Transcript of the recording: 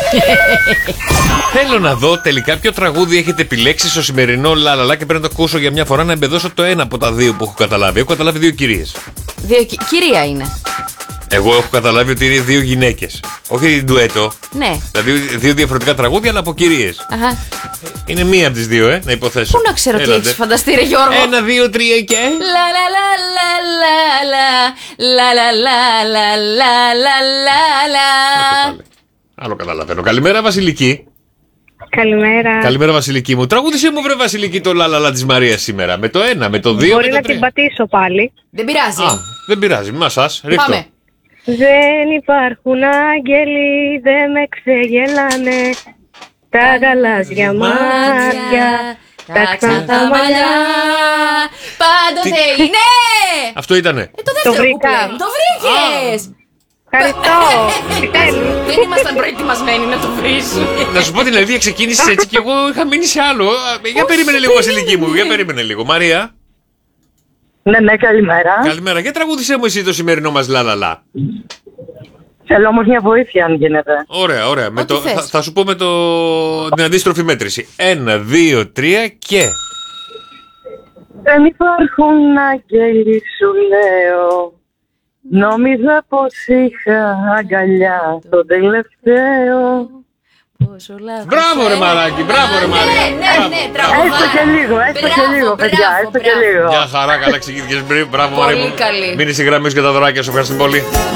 Θέλω να δω τελικά ποιο τραγούδι έχετε επιλέξει στο σημερινό λαλαλά και πρέπει να το ακούσω για μια φορά να εμπεδώσω το ένα από τα δύο που έχω καταλάβει. Έχω καταλάβει δύο κυρίες. Κυρία είναι. Εγώ έχω καταλάβει ότι είναι δύο γυναίκες. Όχι ντουέτο. Ναι. Δηλαδή δύο διαφορετικά τραγούδια αλλά από κυρίες. Αχα. Είναι μία από τις δύο, να υποθέσω. Πού να ξέρω τι έχεις φανταστεί, ρε Γιώργο. 1, 2, 3 και. Λα λα λα λα λα λα λα λα λα. Άλλο καταλαβαίνω. Καλημέρα, Βασιλική. Καλημέρα. Καλημέρα, Βασιλική μου. Τραγούδισε μου, βρε Βασιλική, το λαλαλά της Μαρίας σήμερα. Με το 1, με το 2. Μπορεί να την πατήσω πάλι. Δεν πειράζει. Α, δεν πειράζει. Μα σας. Ρίχτω. Πάμε. Δεν υπάρχουν άγγελοι, δεν με ξεγελάνε. Τα γαλάζια μάτια, τα ξανθά μαλλιά. Πάντοτε είναι. Αυτό ήτανε. Το δεύτερο βρήκα. κουπλέ. Το βρήκες. Ευχαριστώ. Δεν ήμασταν προετοιμασμένοι να το βρεις. Να σου πω την αλήθεια, ξεκίνησε έτσι και εγώ είχα μείνει σε άλλο. Για περίμενε λίγο, Βασιλική μου. Για περίμενε λίγο. Μαρία. Ναι, καλημέρα. Καλημέρα. Για τραγούδισε μου εσύ το σημερινό μας λαλαλά. Θέλω όμως μια βοήθεια αν γίνεται. Ωραία, ωραία. Ό,τι θες. Θα σου πω με την αντίστροφη μέτρηση. 1, 2, 3 και. Δεν υπάρχουν άγγελοι σου λέω. Νόμιζα πως είχα αγκαλιά το τελευταίο. Πόσο λάθος. Μπράβο ρε μαράκι, μπράβο ρε Μαρία. Ναι, Έστω και λίγο, παιδιά, έστω και λίγο. Μια χαρά, καλά ξεκίνησες. Μπράβο Πολύ Μαρία μου. καλή. Μείνει στη γραμμή σου και τα δωράκια σου. Ευχαριστώ πολύ.